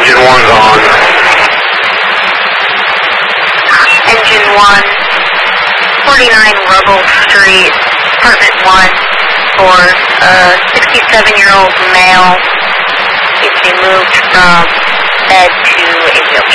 Engine 1's on. Engine 1, 49 Ruggles Street, apartment 1, for a 67-year-old male. He's been moved from bed to a wheelchair.